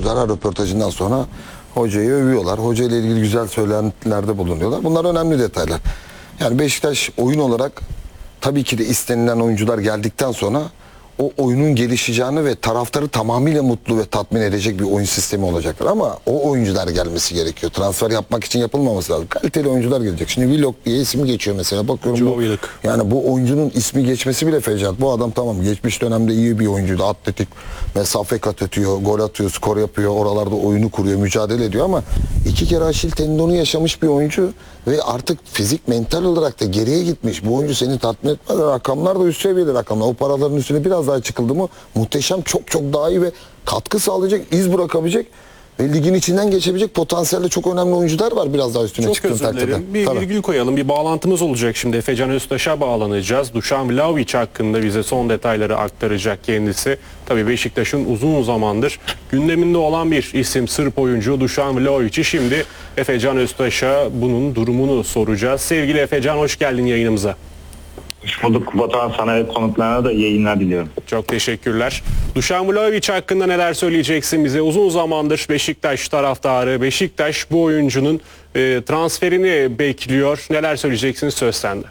oyuncular her röportajından sonra hocayı övüyorlar. Hoca ile ilgili güzel söylentilerde bulunuyorlar. Bunlar önemli detaylar. Yani Beşiktaş oyun olarak tabii ki de istenilen oyuncular geldikten sonra o oyunun gelişeceğini ve taraftarı tamamıyla mutlu ve tatmin edecek bir oyun sistemi olacaktır. Ama o oyuncular gelmesi gerekiyor. Transfer yapmak için yapılmaması lazım. Kaliteli oyuncular gelecek. Şimdi Willock diye ismi geçiyor mesela. Bakıyorum yani bu oyuncunun ismi geçmesi bile fecaat. Bu adam tamam geçmiş dönemde iyi bir oyuncuydu. Atletik, mesafe kat atıyor, gol atıyor, skor yapıyor. Oralarda oyunu kuruyor, mücadele ediyor ama 2 kere Aşil tendonu yaşamış bir oyuncu ve artık fizik, mental olarak da geriye gitmiş. Bu oyuncu seni tatmin etmez. Rakamlar da üst seviyeli rakamlar. O paraların üstüne biraz daha çıkıldı mı muhteşem, çok çok daha iyi ve katkı sağlayacak, iz bırakabilecek ve ligin içinden geçebilecek potansiyelde çok önemli oyuncular var biraz daha üstüne çıktığın takdirde. Çok özür dilerim. Bir virgül koyalım. Bir bağlantımız olacak şimdi. Efecan Öztaş'a bağlanacağız. Dušan Vlahović hakkında bize son detayları aktaracak kendisi. Tabii Beşiktaş'ın uzun zamandır gündeminde olan bir isim, Sırp oyuncu Dušan Vlahović'i şimdi Efecan Öztaş'a bunun durumunu soracağız. Sevgili Efecan, hoş geldin yayınımıza. Hoş bulduk. Batuhan, sana ve konuklarına da yayınlar diliyorum. Çok teşekkürler. Dušan Vlahović hakkında neler söyleyeceksin bize? Uzun zamandır Beşiktaş taraftarı, Beşiktaş bu oyuncunun transferini bekliyor. Neler söyleyeceksiniz? Söz sende.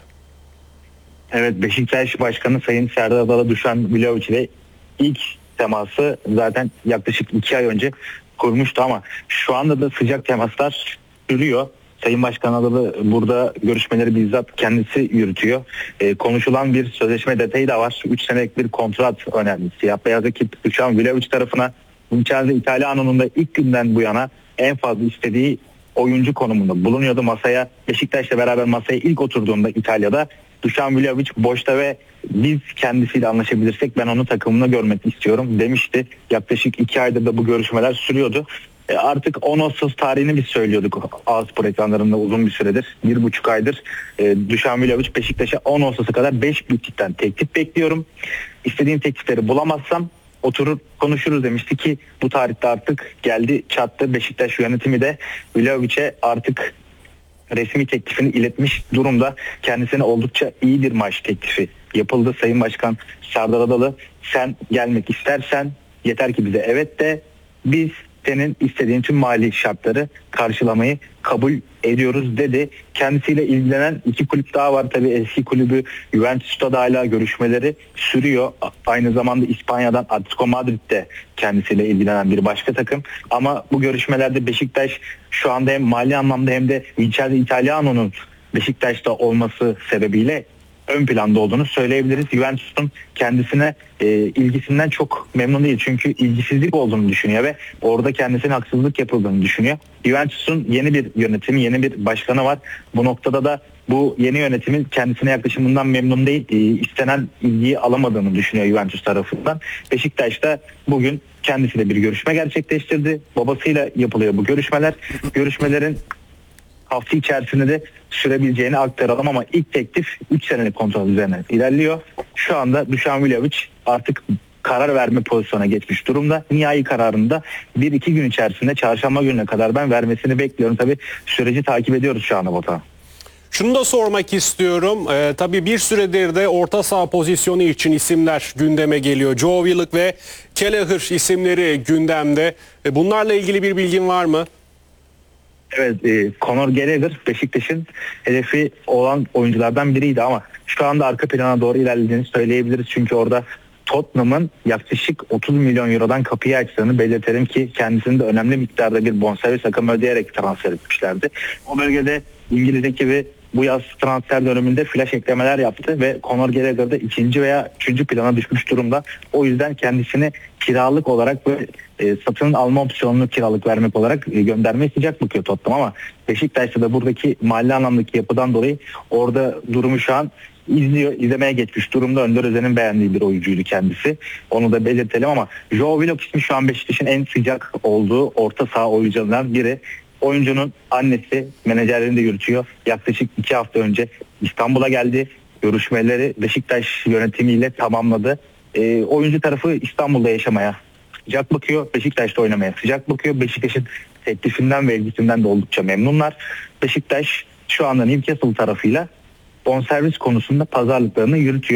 Evet, Beşiktaş Başkanı Sayın Serdar Adalı Dušan Vlahović ile ilk teması zaten yaklaşık 2 ay önce kurmuştu ama şu anda da sıcak temaslar sürüyor. Sayın Başkan Adalı burada görüşmeleri bizzat kendisi yürütüyor. Konuşulan bir sözleşme detayı da var. 3 senelik bir kontrat önemli. Siyah beyaz ekip Dušan Vlahović tarafına Vicenza Italiano'nun da ilk günden bu yana en fazla istediği oyuncu konumunda bulunuyordu. Masaya, Beşiktaş'la beraber masaya ilk oturduğunda İtalya'da Dušan Vlahović boşta ve biz kendisiyle anlaşabilirsek ben onu takımına görmek istiyorum demişti. Yaklaşık 2 aydır da bu görüşmeler sürüyordu. Artık 10 Ağustos tarihini biz söylüyorduk A-Spor ekranlarında uzun bir süredir. 1,5 aydır Dušan Vlahović Beşiktaş'a 10 Ağustos'a kadar 5 büyüklükten teklif bekliyorum. İstediğim teklifleri bulamazsam oturur konuşuruz demişti ki bu tarihte artık geldi çattı. Beşiktaş yönetimi de Vlahović'e artık resmi teklifini iletmiş durumda. Kendisine oldukça iyi bir maaş teklifi yapıldı. Sayın Başkan Serdar Adalı, sen gelmek istersen yeter ki bize evet de, biz senin istediğin tüm mali şartları karşılamayı kabul ediyoruz dedi. Kendisiyle ilgilenen 2 kulüp daha var. Tabii eski kulübü Juventus'ta da hala görüşmeleri sürüyor. Aynı zamanda İspanya'dan Atletico Madrid'de kendisiyle ilgilenen bir başka takım. Ama bu görüşmelerde Beşiktaş şu anda hem mali anlamda hem de Vicenza Italiano'nun Beşiktaş'ta olması sebebiyle ön planda olduğunu söyleyebiliriz. Juventus'un kendisine ilgisinden çok memnun değil. Çünkü ilgisizlik olduğunu düşünüyor ve orada kendisine haksızlık yapıldığını düşünüyor. Juventus'un yeni bir yönetimi, yeni bir başkanı var. Bu noktada da bu yeni yönetimin kendisine yaklaşımından memnun değil. İstenen ilgiyi alamadığını düşünüyor Juventus tarafından. Beşiktaş da bugün kendisiyle bir görüşme gerçekleştirdi. Babasıyla yapılıyor bu görüşmeler. Görüşmelerin hafta içerisinde de sürebileceğini aktaralım ama ilk teklif 3 senelik kontrat üzerine ilerliyor. Şu anda Dušan Vlahović artık karar verme pozisyona geçmiş durumda. Nihai kararını da 1-2 gün içerisinde çarşamba gününe kadar ben vermesini bekliyorum. Tabii süreci takip ediyoruz şu anda Batuhan. Şunu da sormak istiyorum. Tabii bir süredir de orta saha pozisyonu için isimler gündeme geliyor. Joe Willock ve Kelleher isimleri gündemde. Bunlarla ilgili bir bilgin var mı? Evet, Conor Gallagher Beşiktaş'ın hedefi olan oyunculardan biriydi ama şu anda arka plana doğru ilerlediğini söyleyebiliriz. Çünkü orada Tottenham'ın yaklaşık 30 milyon eurodan kapıyı açtığını belirtelim ki kendisini de önemli miktarda bir bonservis rakamı ödeyerek transfer etmişlerdi. O bölgede İngiliz ekibi bu yaz transfer döneminde flash eklemeler yaptı ve Conor Gallagher'da 2. veya 3. plana düşmüş durumda. O yüzden kendisini kiralık olarak ve satın alma opsiyonunu kiralık vermek olarak göndermeye sıcak bakıyor Tottenham ama Beşiktaş'ta da buradaki mali anlamdaki yapıdan dolayı orada durumu şu an izlemeye geçmiş durumda. Önder Özen'in beğendiği bir oyuncuydu kendisi. Onu da belirtelim ama Joe Willock ismi şu an Beşiktaş'ın en sıcak olduğu orta saha oyuncularından biri. Oyuncunun annesi menajerliğini de yürütüyor. Yaklaşık 2 hafta önce İstanbul'a geldi. Görüşmeleri Beşiktaş yönetimiyle tamamladı. Oyuncu tarafı İstanbul'da yaşamaya sıcak bakıyor. Beşiktaş'ta oynamaya sıcak bakıyor. Beşiktaş'ın teklifinden ve ilgisinden de oldukça memnunlar. Beşiktaş şu anda Newcastle tarafıyla bonservis konusunda pazarlıklarını yürütüyor.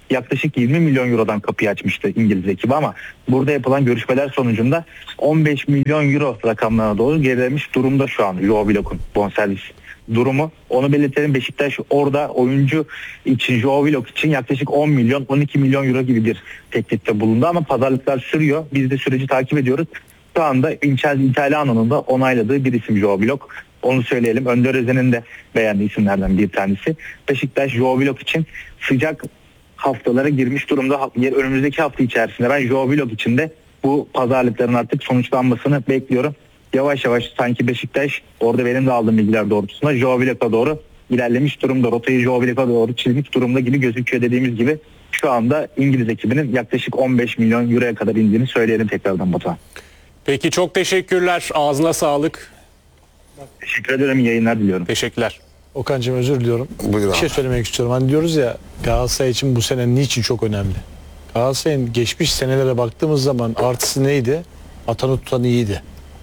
yaklaşık 20 milyon eurodan kapıyı açmıştı İngiliz ekibi ama burada yapılan görüşmeler sonucunda 15 milyon euro rakamlarına doğru gerilemiş durumda şu an Joao Willock'un bonservis durumu. Onu belirtelim, Beşiktaş orada oyuncu için, Joao Willock için yaklaşık 10 milyon 12 milyon euro gibi bir teklifte bulundu ama pazarlıklar sürüyor. Biz de süreci takip ediyoruz. Şu anda Italiano'nun da onayladığı bir isim Joao Willock. Onu söyleyelim. Önder Özen'in de beğendiği isimlerden bir tanesi. Beşiktaş Joao Willock için sıcak haftalara girmiş durumda. Önümüzdeki hafta içerisinde ben Joao Willock için de bu pazarlıkların artık sonuçlanmasını bekliyorum. Yavaş yavaş sanki Beşiktaş orada benim de aldığım bilgiler doğrultusunda Joao Willock'a doğru ilerlemiş durumda. Rotayı Joao Willock'a doğru çizmiş durumda gibi gözüküyor. Dediğimiz gibi şu anda İngiliz ekibinin yaklaşık 15 milyon euroya kadar indiğini söyleyelim tekrardan Batuhan. Peki çok teşekkürler. Ağzına sağlık. Teşekkür ederim. İyi yayınlar diliyorum. Teşekkürler. Okan'cığım özür diliyorum. Buyur Bir şey abi. söylemek istiyorum. Hani diyoruz ya Galatasaray için bu sene niçin çok önemli? Galatasaray'ın geçmiş senelere baktığımız zaman artısı neydi? Atanı tutanı iyiydi.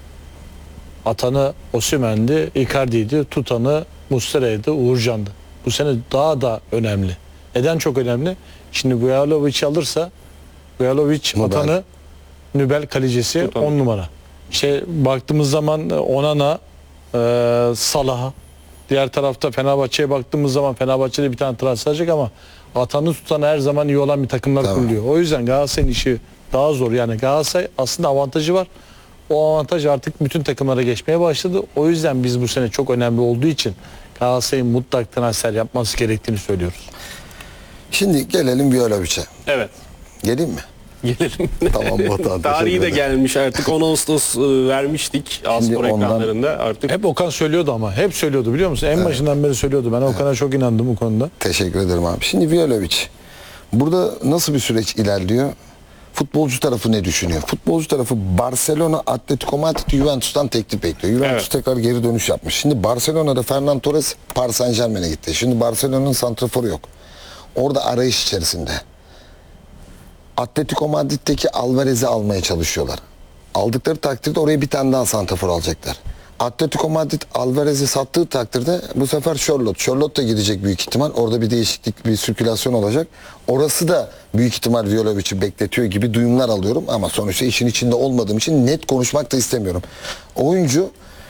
Atanı Osimhen'di, Icardi'ydi, tutanı Muslera'ydı, Uğurcan'dı. Bu sene daha da önemli. Neden çok önemli? Şimdi Vujalovic'i alırsa Vujalovic Nubel. atanı, Nübel kalecisi Tutanı. 10 numara. İşte baktığımız zaman Onana, Salah'a, diğer tarafta Fenerbahçe'ye baktığımız zaman Fenerbahçe'de bir tane transfer olacak ama atanı tutanı her zaman iyi olan bir takımlar Tamam. kuruluyor. O yüzden Galatasaray'ın işi daha zor. Yani Galatasaray aslında avantajı var. O avantaj artık bütün takımlara geçmeye başladı. O yüzden biz bu sene çok önemli olduğu için Galatasaray'ın mutlak transfer yapması gerektiğini söylüyoruz. Şimdi gelelim Viyolovic'e. Evet. Geleyim mi? Gelelim. Tamam Batuhan. Tarihi teşekkür de ederim. gelmiş artık. 10 Ağustos vermiştik Aspor ondan- ekranlarında. Artık Hep Okan söylüyordu ama. Hep söylüyordu biliyor musun? En başından beri söylüyordu. Ben Okan'a çok inandım bu konuda. Teşekkür ederim abi. Şimdi Viyolovic. Burada nasıl bir süreç ilerliyor? Futbolcu tarafı ne düşünüyor? Futbolcu tarafı Barcelona, Atletico Madrid, Juventus'tan teklif bekliyor. Juventus Evet. tekrar geri dönüş yapmış. Şimdi Barcelona'da Ferran Torres Paris Saint Germain'e gitti. Şimdi Barcelona'nın santraforu yok. Orada arayış içerisinde. Atletico Madrid'deki Alvarez'i almaya çalışıyorlar. Aldıkları takdirde oraya bir tane daha santrafor alacaklar. Atletico Madrid Alvarez'i sattığı takdirde bu sefer Charlotte da gidecek büyük ihtimal. Orada bir değişiklik, bir sirkülasyon olacak. Orası da büyük ihtimal Violovic'i bekletiyor gibi duyumlar alıyorum. Ama sonuçta işin içinde olmadığım için net konuşmak da istemiyorum. Oyuncu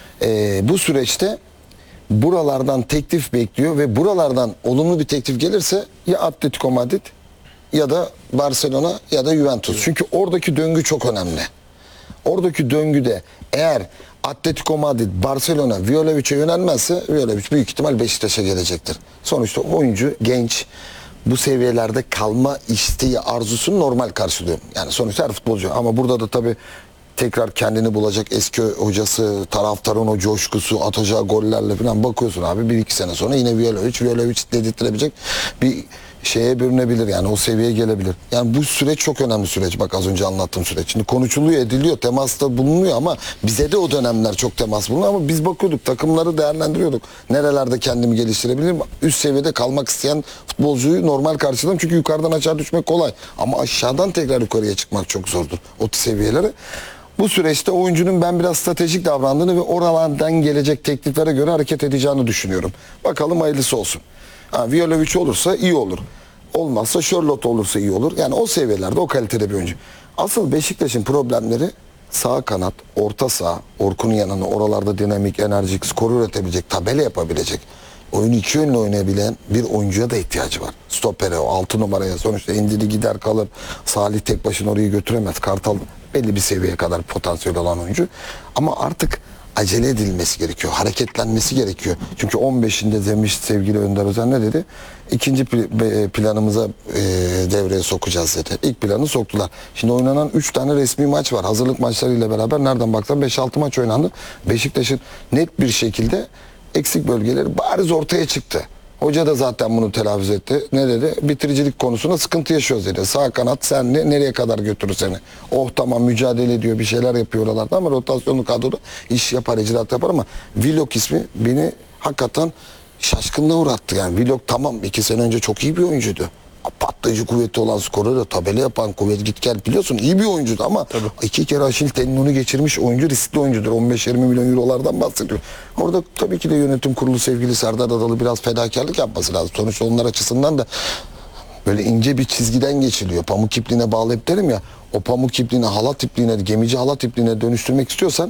bu süreçte buralardan teklif bekliyor ve buralardan olumlu bir teklif gelirse ya Atletico Madrid ya da Barcelona ya da Juventus. Çünkü oradaki döngü çok önemli. Oradaki döngüde eğer Atletico Madrid, Barcelona Violovic'e yönelmezse Violovic büyük ihtimal Beşiktaş'a gelecektir. Sonuçta oyuncu genç, bu seviyelerde kalma isteği, arzusunu normal karşılıyor. Yani sonuçta her futbolcu ama burada da tabii tekrar kendini bulacak eski hocası, taraftarın o coşkusu, atacağı gollerle falan bakıyorsun abi 1-2 sene sonra yine Violovic dedirtilebilecek bir şeye bürünebilir yani o seviyeye gelebilir. Yani bu süreç çok önemli süreç bak az önce anlattığım süreç. Şimdi konuşuluyor ediliyor temasta bulunuyor ama bize de o dönemler çok temas bulunuyor ama biz bakıyorduk takımları değerlendiriyorduk. Nerelerde kendimi geliştirebilirim? Üst seviyede kalmak isteyen futbolcuyu normal karşıladım çünkü yukarıdan aşağı düşmek kolay ama aşağıdan tekrar yukarıya çıkmak çok zordur o seviyelere. Bu süreçte oyuncunun ben biraz stratejik davrandığını ve oralardan gelecek tekliflere göre hareket edeceğini düşünüyorum. Bakalım hayırlısı olsun. Violovic olursa iyi olur. Olmazsa Charlotte olursa iyi olur. Yani o seviyelerde o kalitede bir oyuncu. Asıl Beşiktaş'ın problemleri sağ kanat, orta saha, Orkun'un yanına oralarda dinamik, enerjik, skor üretebilecek, tabela yapabilecek. Oyunu iki yönlü oynayabilen bir oyuncuya da ihtiyacı var. Stopere, o 6 numaraya sonuçta indiri gider kalır. Salih tek başına orayı götüremez. Kartal belli bir seviyeye kadar potansiyel olan oyuncu. Ama artık acele edilmesi gerekiyor. Hareketlenmesi gerekiyor. Çünkü 15'inde demiş sevgili Önder Özen ne dedi? İkinci planımıza devreye sokacağız dedi. İlk planı soktular. Şimdi oynanan 3 tane resmi maç var. Hazırlık maçlarıyla beraber nereden baksan 5-6 maç oynandı. Beşiktaş'ın net bir şekilde eksik bölgeleri bariz ortaya çıktı. Hoca da zaten bunu telaffuz etti. Ne dedi? Bitiricilik konusunda sıkıntı yaşıyoruz dedi. Sağ kanat sen nereye kadar götürür seni? Oh tamam mücadele ediyor bir şeyler yapıyor oralarda ama rotasyonlu kadroda iş yapar icraat yapar ama Willock ismi beni hakikaten şaşkınlığa uğrattı. Yani Willock tamam 2 sene önce çok iyi bir oyuncuydu. Patlayıcı kuvveti olan skoruyla tabela yapan kuvvet git gel biliyorsun iyi bir oyuncuydu ama 2 kere Aşil tendonu geçirmiş oyuncu riskli oyuncudur. 15-20 milyon eurolardan bahsediyor. Orada tabii ki de yönetim kurulu sevgili Serdar Adalı biraz fedakarlık yapması lazım. Sonuçta onlar açısından da böyle ince bir çizgiden geçiliyor. Pamuk ipliğine bağlı hep derim ya. O pamuk ipliğini halat ipliğine, gemici halat ipliğine dönüştürmek istiyorsan